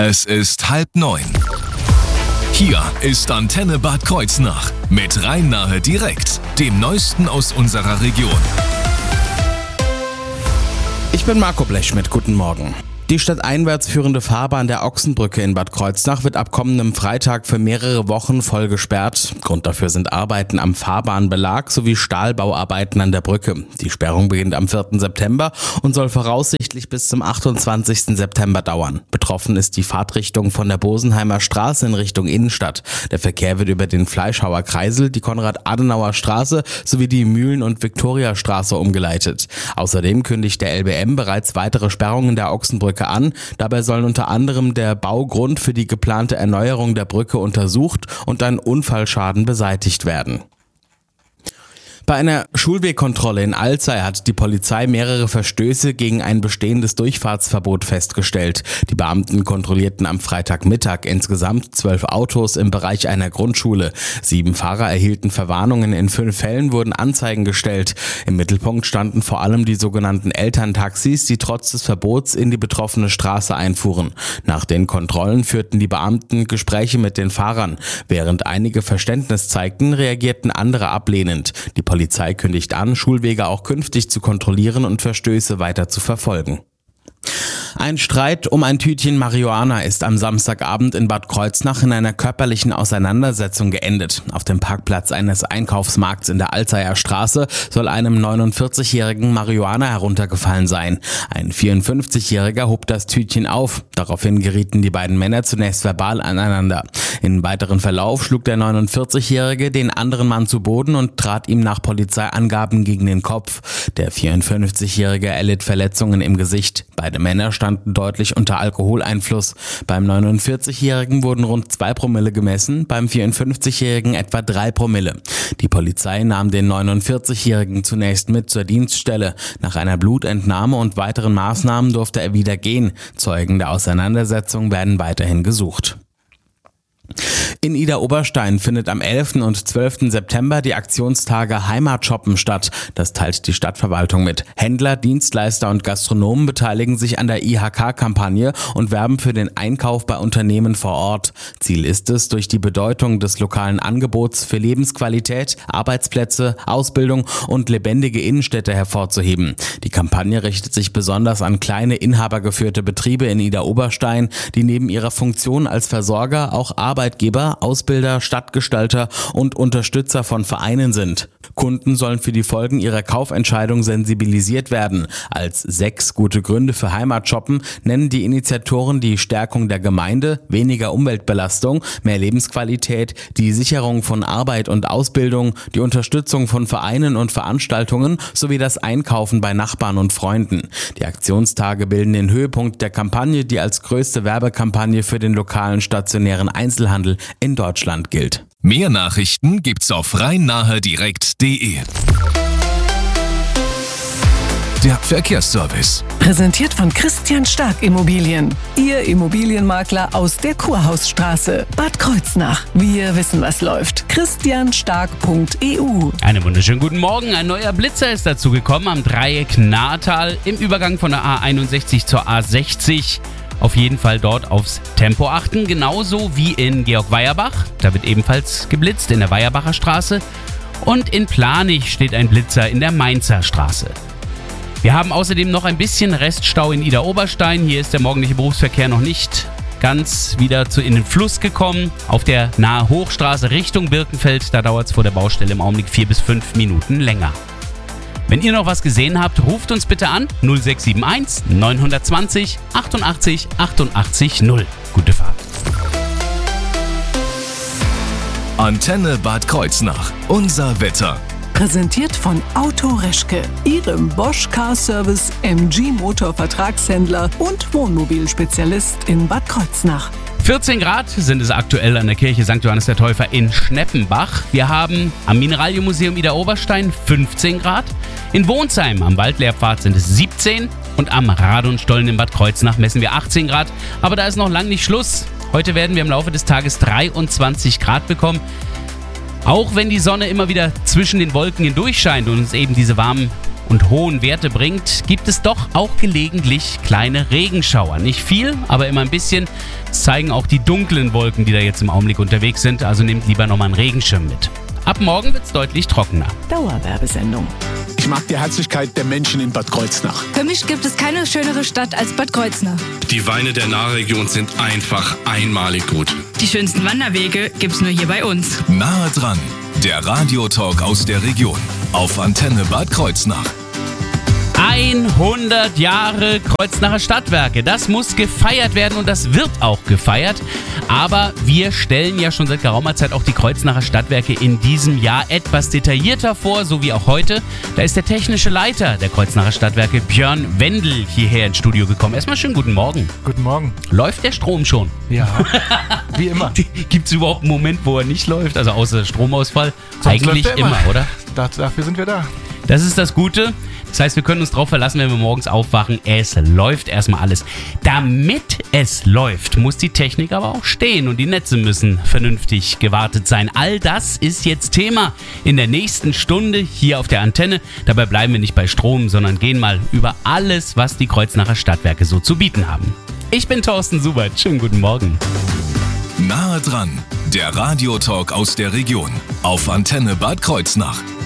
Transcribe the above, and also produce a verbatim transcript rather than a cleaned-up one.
Es ist halb neun. Hier ist Antenne Bad Kreuznach mit Rhein-Nahe direkt, dem Neuesten aus unserer Region. Ich bin Marco Blechschmidt, guten Morgen. Die stadteinwärts führende Fahrbahn der Ochsenbrücke in Bad Kreuznach wird ab kommendem Freitag für mehrere Wochen voll gesperrt. Grund dafür sind Arbeiten am Fahrbahnbelag sowie Stahlbauarbeiten an der Brücke. Die Sperrung beginnt am vierten September und soll voraussichtlich bis zum achtundzwanzigsten September dauern. Betroffen ist die Fahrtrichtung von der Bosenheimer Straße in Richtung Innenstadt. Der Verkehr wird über den Fleischhauer Kreisel, die Konrad-Adenauer Straße sowie die Mühlen- und Viktoriastraße umgeleitet. Außerdem kündigt der L B M bereits weitere Sperrungen der Ochsenbrücke an. Dabei sollen unter anderem der Baugrund für die geplante Erneuerung der Brücke untersucht und ein Unfallschaden beseitigt werden. Bei einer Schulwegkontrolle in Alzey hat die Polizei mehrere Verstöße gegen ein bestehendes Durchfahrtsverbot festgestellt. Die Beamten kontrollierten am Freitagmittag insgesamt zwölf Autos im Bereich einer Grundschule. Sieben Fahrer erhielten Verwarnungen, in fünf Fällen wurden Anzeigen gestellt. Im Mittelpunkt standen vor allem die sogenannten Elterntaxis, die trotz des Verbots in die betroffene Straße einfuhren. Nach den Kontrollen führten die Beamten Gespräche mit den Fahrern. Während einige Verständnis zeigten, reagierten andere ablehnend. Die Die Polizei kündigt an, Schulwege auch künftig zu kontrollieren und Verstöße weiter zu verfolgen. Ein Streit um ein Tütchen Marihuana ist am Samstagabend in Bad Kreuznach in einer körperlichen Auseinandersetzung geendet. Auf dem Parkplatz eines Einkaufsmarkts in der Alzeyer Straße soll einem neunundvierzigjährigen Marihuana heruntergefallen sein. Ein vierundfünfzigjähriger hob das Tütchen auf. Daraufhin gerieten die beiden Männer zunächst verbal aneinander. Im weiteren Verlauf schlug der neunundvierzigjährige den anderen Mann zu Boden und trat ihm nach Polizeiangaben gegen den Kopf. Der vierundfünfzigjährige erlitt Verletzungen im Gesicht. Beide Männer standen deutlich unter Alkoholeinfluss. Beim neunundvierzigjährigen wurden rund zwei Promille gemessen, beim vierundfünfzigjährigen etwa drei Promille. Die Polizei nahm den neunundvierzigjährigen zunächst mit zur Dienststelle. Nach einer Blutentnahme und weiteren Maßnahmen durfte er wieder gehen. Zeugen der Auseinandersetzung werden weiterhin gesucht. In Idar-Oberstein findet am elften und zwölften September die Aktionstage Heimatshoppen statt. Das teilt die Stadtverwaltung mit. Händler, Dienstleister und Gastronomen beteiligen sich an der I H K-Kampagne und werben für den Einkauf bei Unternehmen vor Ort. Ziel ist es, durch die Bedeutung des lokalen Angebots für Lebensqualität, Arbeitsplätze, Ausbildung und lebendige Innenstädte hervorzuheben. Die Kampagne richtet sich besonders an kleine inhabergeführte Betriebe in Idar-Oberstein, die neben ihrer Funktion als Versorger auch Arbeitgeber, Ausbilder, Stadtgestalter und Unterstützer von Vereinen sind. Kunden sollen für die Folgen ihrer Kaufentscheidung sensibilisiert werden. Als sechs gute Gründe für Heimatshoppen nennen die Initiatoren die Stärkung der Gemeinde, weniger Umweltbelastung, mehr Lebensqualität, die Sicherung von Arbeit und Ausbildung, die Unterstützung von Vereinen und Veranstaltungen sowie das Einkaufen bei Nachbarn und Freunden. Die Aktionstage bilden den Höhepunkt der Kampagne, die als größte Werbekampagne für den lokalen stationären Einzelhandel in Deutschland gilt. Mehr Nachrichten gibt's auf rhein-nahe direkt punkt de. Der Verkehrsservice. Präsentiert von Christian Stark Immobilien. Ihr Immobilienmakler aus der Kurhausstraße. Bad Kreuznach. Wir wissen, was läuft. christian stark punkt e u. Einen wunderschönen guten Morgen. Ein neuer Blitzer ist dazu gekommen am Dreieck Nahrtal im Übergang von der A einundsechzig zur A sechzig. Auf jeden Fall dort aufs Tempo achten, genauso wie in Georg-Weierbach. Da wird ebenfalls geblitzt in der Weierbacher Straße. Und in Planich steht ein Blitzer in der Mainzer Straße. Wir haben außerdem noch ein bisschen Reststau in Idar-Oberstein. Hier ist der morgendliche Berufsverkehr noch nicht ganz wieder zu in den Fluss gekommen. Auf der Nahe Hochstraße Richtung Birkenfeld, da dauert es vor der Baustelle im Augenblick vier bis fünf Minuten länger. Wenn ihr noch was gesehen habt, ruft uns bitte an null sechs sieben eins neun zwei null achtundachtzig achtundachtzig null. Gute Fahrt. Antenne Bad Kreuznach. Unser Wetter. Präsentiert von Auto Reschke, Ihrem Bosch Car Service M G Motor Vertragshändler und Wohnmobilspezialist in Bad Kreuznach. vierzehn Grad sind es aktuell an der Kirche Sankt Johannes der Täufer in Schneppenbach. Wir haben am Mineralienmuseum Idar-Oberstein fünfzehn Grad. In Wohnsheim am Waldlehrpfad sind es siebzehn und am Radonstollen in Bad Kreuznach messen wir achtzehn Grad. Aber da ist noch lang nicht Schluss. Heute werden wir im Laufe des Tages dreiundzwanzig Grad bekommen. Auch wenn die Sonne immer wieder zwischen den Wolken hindurch scheint und uns eben diese warmen und hohen Werte bringt, gibt es doch auch gelegentlich kleine Regenschauer. Nicht viel, aber immer ein bisschen. Das zeigen auch die dunklen Wolken, die da jetzt im Augenblick unterwegs sind. Also nehmt lieber nochmal einen Regenschirm mit. Ab morgen wird es deutlich trockener. Dauerwerbesendung. Ich mag die Herzlichkeit der Menschen in Bad Kreuznach. Für mich gibt es keine schönere Stadt als Bad Kreuznach. Die Weine der Nahregion sind einfach einmalig gut. Die schönsten Wanderwege gibt's nur hier bei uns. Nahe dran, der Radiotalk aus der Region auf Antenne Bad Kreuznach. hundert Jahre Kreuznacher Stadtwerke. Das muss gefeiert werden und das wird auch gefeiert. Aber wir stellen ja schon seit geraumer Zeit auch die Kreuznacher Stadtwerke in diesem Jahr etwas detaillierter vor, so wie auch heute. Da ist der technische Leiter der Kreuznacher Stadtwerke, Björn Wendel, hierher ins Studio gekommen. Erstmal schönen guten Morgen. Guten Morgen. Läuft der Strom schon? Ja, wie immer. Gibt es überhaupt einen Moment, wo er nicht läuft? Also außer Stromausfall? Sonst Eigentlich läuft er immer, immer, oder? Dafür sind wir da. Das ist das Gute. Das heißt, wir können uns darauf verlassen, wenn wir morgens aufwachen, es läuft erstmal alles. Damit es läuft, muss die Technik aber auch stehen und die Netze müssen vernünftig gewartet sein. All das ist jetzt Thema in der nächsten Stunde hier auf der Antenne. Dabei bleiben wir nicht bei Strom, sondern gehen mal über alles, was die Kreuznacher Stadtwerke so zu bieten haben. Ich bin Thorsten Subert. Schönen guten Morgen. Nahe dran, der Radiotalk aus der Region auf Antenne Bad Kreuznach.